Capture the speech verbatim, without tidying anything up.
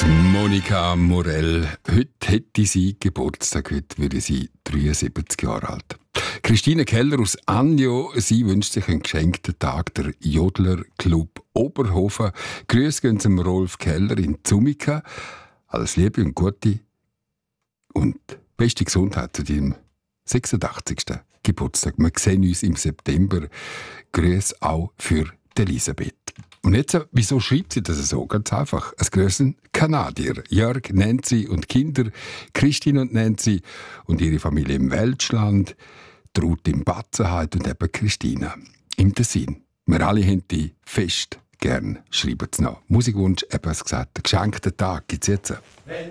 Monika Morell. Heute hätte sie Geburtstag, heute würde sie dreiundsiebzig Jahre alt. Christine Keller aus Anjo, sie wünscht sich einen geschenkten Tag, der Jodler Club Oberhofen. Grüße gehen zum Rolf Keller in Zumika. Alles Liebe und Gute und beste Gesundheit zu deinem sechsundachtzigsten Geburtstag. Wir sehen uns im September. Grüße auch für Elisabeth. Und jetzt, wieso schreibt sie das so? Ganz einfach. Es grüßen Kanadier. Jörg, Nancy und Kinder, Christine und Nancy und ihre Familie im Welschland, Ruth im Batzenheit und eben Christina im Tessin. Wir alle haben die fest gern. Schreiben Sie noch. Musikwunsch, eben gesagt, geschenkten Tag gibt es jetzt.